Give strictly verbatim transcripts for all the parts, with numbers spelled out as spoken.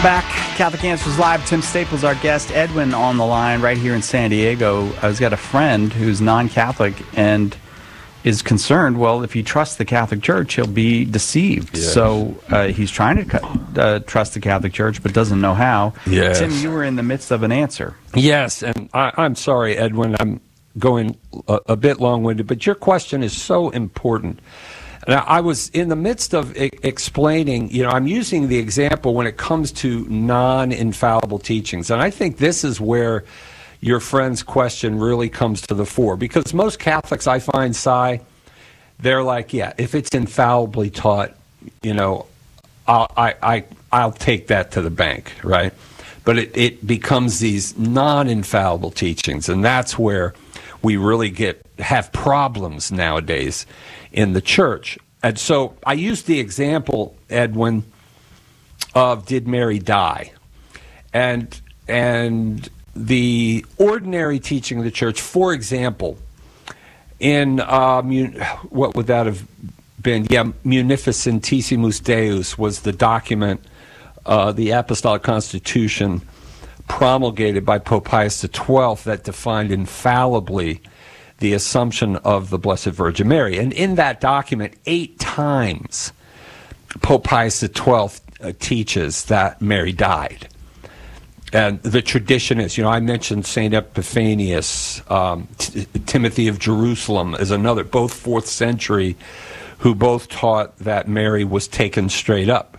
back. Catholic Answers Live. Tim Staples, our guest. Edwin on the line right here in San Diego. I've got a friend who's non-Catholic and is concerned, well, if he trusts the Catholic Church, he'll be deceived. Yes. So uh, he's trying to uh, trust the Catholic Church, but doesn't know how. Yes. Tim, you were in the midst of an answer. Yes, and I, I'm sorry, Edwin, I'm going a, a bit long-winded, but your question is so important. Now, I was in the midst of I- explaining, you know, I'm using the example when it comes to non-infallible teachings, and I think this is where your friend's question really comes to the fore, because most Catholics, I find, Si, they're like, yeah, if it's infallibly taught, you know, I'll, I, I, I'll take that to the bank, right? But it, it becomes these non-infallible teachings, and that's where we really get have problems nowadays in the church. And so I used the example, Edwin, of did Mary die? And and the ordinary teaching of the church, for example, in uh, what would that have been? Yeah, Munificentissimus Deus was the document, uh, the Apostolic Constitution promulgated by Pope Pius the twelfth that defined infallibly the assumption of the Blessed Virgin Mary. And in that document, eight times, Pope Pius the twelfth uh, teaches that Mary died. And the tradition is, you know, I mentioned Saint Epiphanius, um, T- Timothy of Jerusalem is another, both fourth century, who both taught that Mary was taken straight up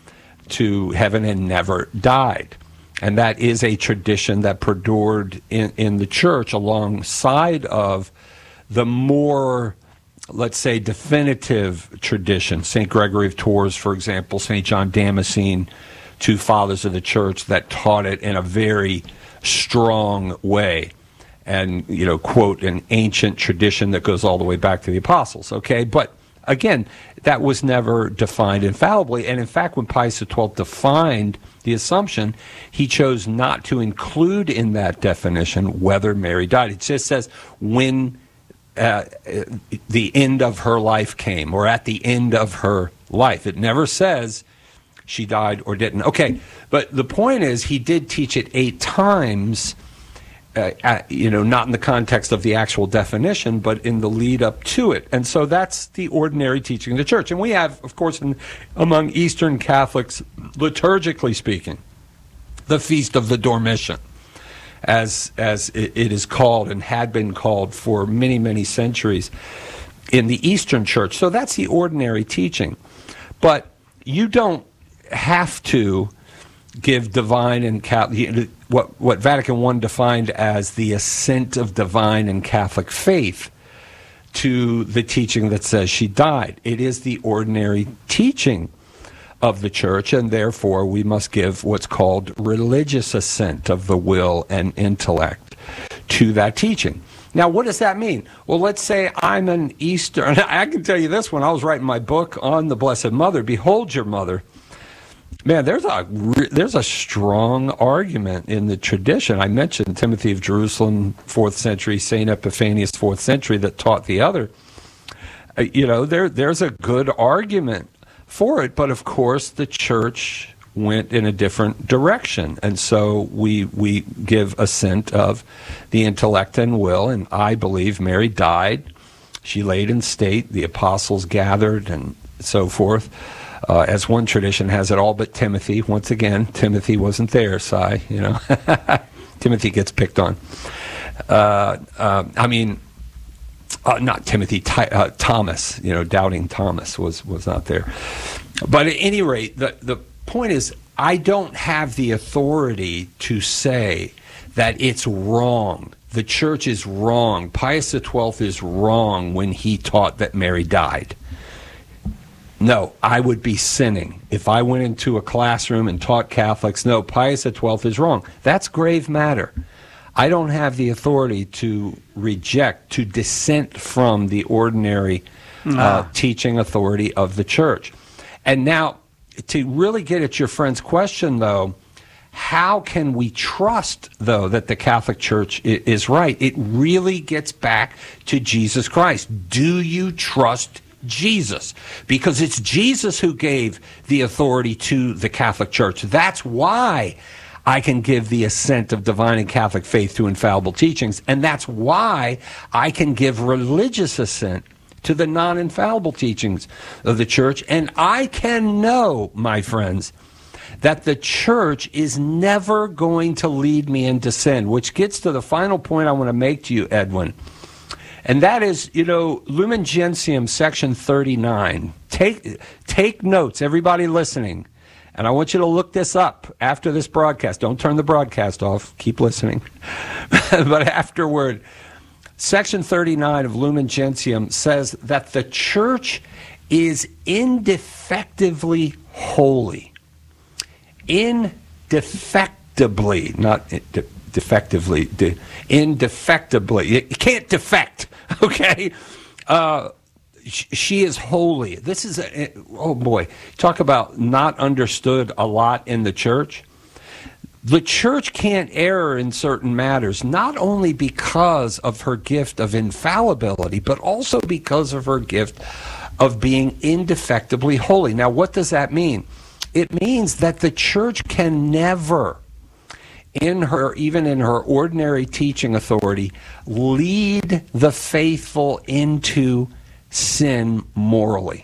to heaven and never died. And that is a tradition that perdured in, in the church alongside of the more, let's say, definitive tradition. Saint Gregory of Tours, for example, Saint John Damascene, two fathers of the church that taught it in a very strong way. And, you know, quote, an ancient tradition that goes all the way back to the apostles, okay? But, again, that was never defined infallibly. And, in fact, when Pius the twelfth defined the assumption, he chose not to include in that definition whether Mary died. It just says when uh, the end of her life came, or at the end of her life. It never says she died or didn't. Okay, but the point is he did teach it eight times, uh, at, you know, not in the context of the actual definition, but in the lead up to it. And so that's the ordinary teaching of the church. And we have, of course, in, among Eastern Catholics, liturgically speaking, the Feast of the Dormition, as as it, it is called and had been called for many, many centuries in the Eastern Church. So that's the ordinary teaching. But you don't have to give divine and Catholic, what, what Vatican One defined as the assent of divine and Catholic faith to the teaching that says she died. It is the ordinary teaching of the church, and therefore we must give what's called religious assent of the will and intellect to that teaching. Now, what does that mean? Well, let's say I'm an Eastern, I can tell you this, when I was writing my book on the Blessed Mother, Behold Your Mother, man, there's a there's a strong argument in the tradition. I mentioned Timothy of Jerusalem, fourth century, Saint Epiphanius, fourth century, that taught the other. Uh, you know, there there's a good argument for it, but of course the church went in a different direction, and so we we give assent of the intellect and will. And I believe Mary died. She laid in state. The apostles gathered, and so forth. Uh, as one tradition has it, all but Timothy. Once again, Timothy wasn't there, Si, you know. Timothy gets picked on. Uh, uh, I mean, uh, not Timothy, Ty, uh, Thomas, you know, doubting Thomas was, was not there. But at any rate, the, the point is, I don't have the authority to say that it's wrong. The church is wrong. Pius the twelfth is wrong when he taught that Mary died. No, I would be sinning if I went into a classroom and taught Catholics, no, Pius the twelfth is wrong. That's grave matter. I don't have the authority to reject, to dissent from the ordinary nah. uh, teaching authority of the church. And now, to really get at your friend's question, though, how can we trust, though, that the Catholic Church is right? It really gets back to Jesus Christ. Do you trust Jesus, because it's Jesus who gave the authority to the Catholic Church. That's why I can give the assent of divine and Catholic faith to infallible teachings, and that's why I can give religious assent to the non-infallible teachings of the Church. And I can know, my friends, that the Church is never going to lead me into sin, which gets to the final point I want to make to you, Edwin. And that is, you know, Lumen Gentium, section thirty-nine. Take, take notes, everybody listening. And I want you to look this up after this broadcast. Don't turn the broadcast off. Keep listening. But afterward, section thirty-nine of Lumen Gentium says that the Church is indefectively holy. Indefectibly, not de- defectively, de- indefectibly. You can't defect, okay? Uh, sh- she is holy. This is, a, oh boy, talk about not understood a lot in the Church. The Church can't err in certain matters, not only because of her gift of infallibility, but also because of her gift of being indefectibly holy. Now, what does that mean? It means that the Church can never, in her, even in her ordinary teaching authority, lead the faithful into sin morally.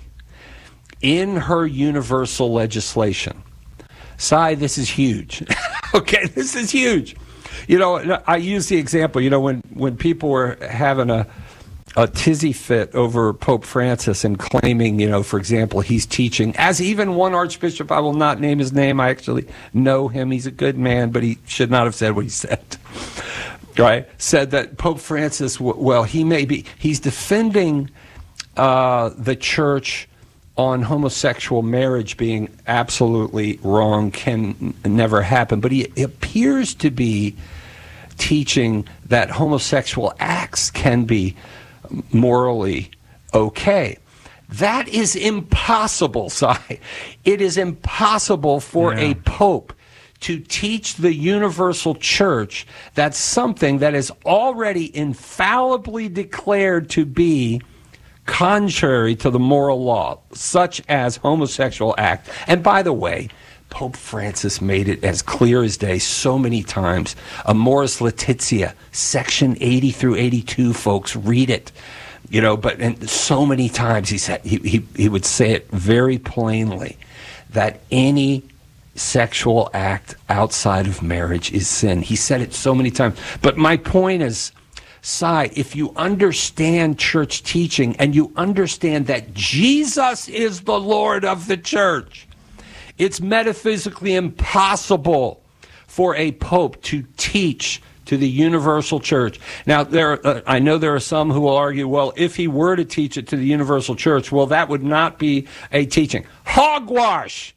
In her universal legislation. Cy, this is huge. Okay, this is huge. You know, I use the example, you know, when, when people were having a a tizzy fit over Pope Francis and claiming, you know, for example, he's teaching, as even one archbishop, I will not name his name, I actually know him, he's a good man, but he should not have said what he said, right? Said that Pope Francis, well, he may be, he's defending uh, the Church on homosexual marriage being absolutely wrong, can never happen, but he appears to be teaching that homosexual acts can be morally okay. That is impossible, Si. It is impossible for yeah. a pope to teach the universal Church that something that is already infallibly declared to be contrary to the moral law, such as homosexual act. And by the way, Pope Francis made it as clear as day so many times. Amoris Laetitia, section eighty through eighty-two, folks, read it. You know, but and so many times he said he, he he would say it very plainly that any sexual act outside of marriage is sin. He said it so many times. But my point is, Si, if you understand church teaching and you understand that Jesus is the Lord of the Church, it's metaphysically impossible for a pope to teach to the universal Church. Now, there, uh, I know there are some who will argue, well, if he were to teach it to the universal Church, well, that would not be a teaching. Hogwash!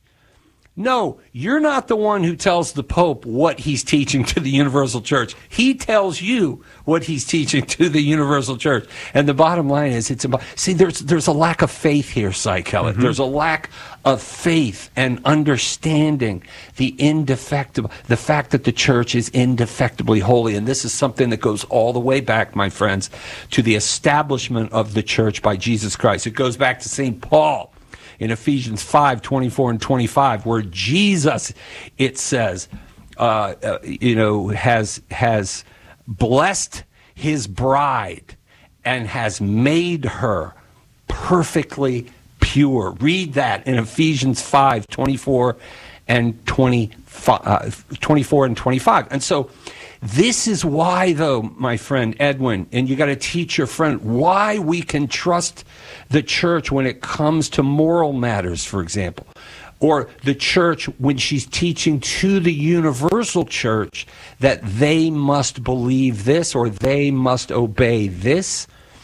No, you're not the one who tells the Pope what he's teaching to the universal Church. He tells you what he's teaching to the universal Church. And the bottom line is, it's about, see, there's there's a lack of faith here, Cy Kellett. Mm-hmm. There's a lack of faith and understanding the indefectible, the fact that the Church is indefectibly holy. And this is something that goes all the way back, my friends, to the establishment of the Church by Jesus Christ. It goes back to Saint Paul in Ephesians five, twenty-four and twenty-five, where Jesus, it says, uh, uh, you know, has has blessed his bride and has made her perfectly pure. Read that in Ephesians five, twenty-four and twenty-five, uh, twenty-four and twenty-five. And so this is why, though, my friend Edwin, and you got to teach your friend why we can trust the Church when it comes to moral matters, for example, or the Church when she's teaching to the universal Church that they must believe this or they must obey this,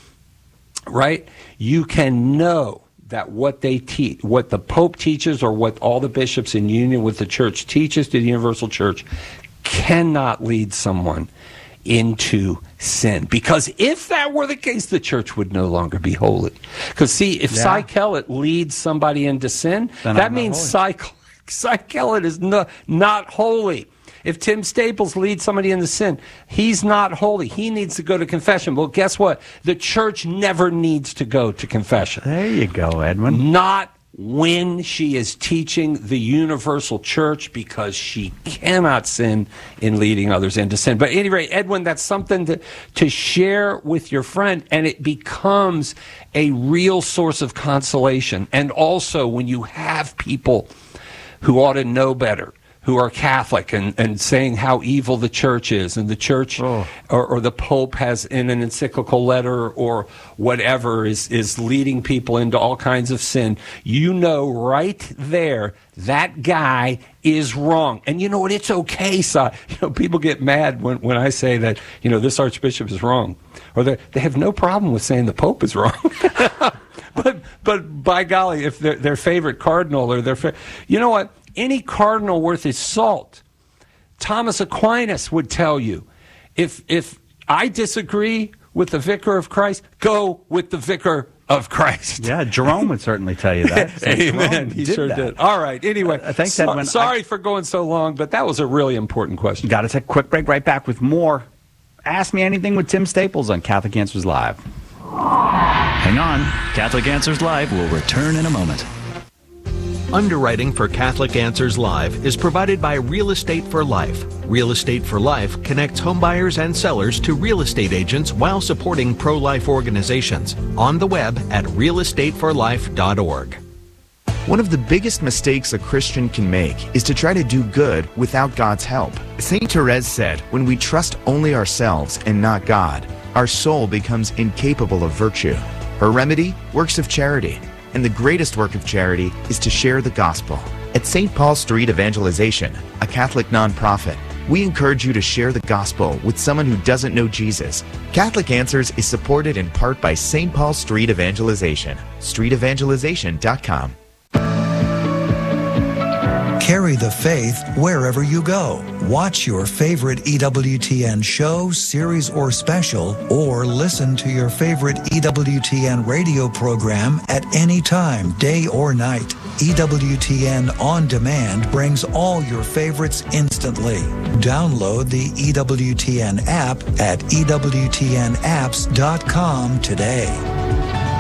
right? You can know that what they teach, what the Pope teaches, or what all the bishops in union with the Church teaches to the universal Church cannot lead someone into sin. Because if that were the case, the Church would no longer be holy. Because see, if yeah. Cy Kellett leads somebody into sin, then that I'm means Cy, Cy Kellett is no, not holy. If Tim Staples leads somebody into sin, he's not holy. He needs to go to confession. Well, guess what? The church never needs to go to confession. There you go, Edwin. Not when she is teaching the universal church, because she cannot sin in leading others into sin. But at any rate, Edwin, that's something to, to share with your friend, and it becomes a real source of consolation. And also, when you have people who ought to know better, who are Catholic, and, and saying how evil the church is, and the church oh. or, or the Pope has in an encyclical letter or whatever is, is leading people into all kinds of sin, you know right there that guy is wrong. And you know what? It's okay, Si. You know, people get mad when, when I say that, you know, this archbishop is wrong. Or they they have no problem with saying the Pope is wrong. but but by golly, if their their favorite cardinal or their fa- you know what? Any cardinal worth his salt, Thomas Aquinas would tell you, if if I disagree with the Vicar of Christ, go with the Vicar of Christ. Yeah, Jerome would certainly tell you that. So Amen. He did sure that. did. All right. Anyway, uh, thanks, so, Edwin. sorry I, for going so long, but that was a really important question. Got to take a quick break. Right back with more Ask Me Anything with Tim Staples on Catholic Answers Live. Hang on. Catholic Answers Live will return in a moment. Underwriting for Catholic Answers Live is provided by Real Estate for Life. Real Estate for Life connects homebuyers and sellers to real estate agents while supporting pro-life organizations. On the web at real estate for life dot org. One of the biggest mistakes a Christian can make is to try to do good without God's help. Saint Therese said, when we trust only ourselves and not God, our soul becomes incapable of virtue. Her remedy? Works of charity. And the greatest work of charity is to share the gospel. At Saint Paul Street Evangelization, a Catholic nonprofit, we encourage you to share the gospel with someone who doesn't know Jesus. Catholic Answers is supported in part by Saint Paul Street Evangelization. street evangelization dot com. Carry the faith wherever you go. Watch your favorite E W T N show, series, or special, or listen to your favorite E W T N radio program at any time, day or night. E W T N On Demand brings all your favorites instantly. Download the E W T N app at E W T N apps dot com today.